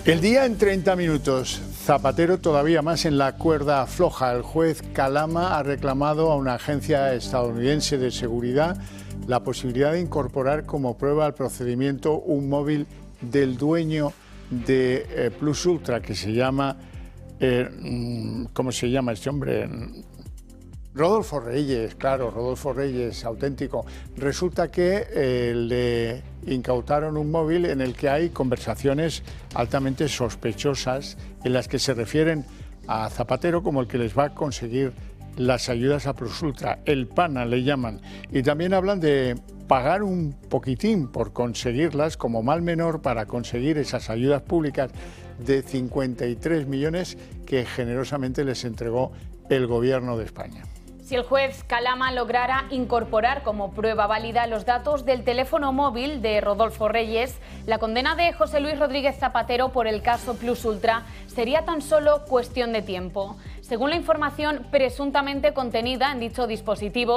El día en 30 minutos. Zapatero todavía más en la cuerda floja. El juez Calama ha reclamado a una agencia estadounidense de seguridad la posibilidad de incorporar como prueba al procedimiento un móvil del dueño de Plus Ultra, que se llama, ¿cómo se llama este hombre? Rodolfo Reyes, claro, Rodolfo Reyes, auténtico. Resulta que le incautaron un móvil en el que hay conversaciones altamente sospechosas en las que se refieren a Zapatero como el que les va a conseguir las ayudas a Plus Ultra, el PANA le llaman. Y también hablan de pagar un poquitín por conseguirlas como mal menor para conseguir esas ayudas públicas de 53 millones que generosamente les entregó el Gobierno de España. Si el juez Calama lograra incorporar como prueba válida los datos del teléfono móvil de Rodolfo Reyes, la condena de José Luis Rodríguez Zapatero por el caso Plus Ultra sería tan solo cuestión de tiempo. Según la información presuntamente contenida en dicho dispositivo,